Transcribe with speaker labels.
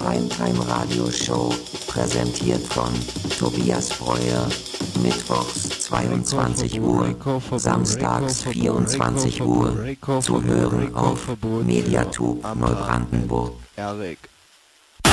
Speaker 1: Primetime Radio Show, präsentiert von Tobias Breuer, mittwochs 22 Uhr, samstags 24 Uhr, zu hören auf Mediatube Neubrandenburg.
Speaker 2: Erik.